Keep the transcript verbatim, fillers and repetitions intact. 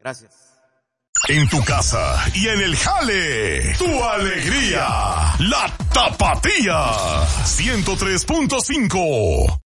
Gracias. En tu casa y en el jale, tu alegría, la Tapatía, ciento tres punto cinco.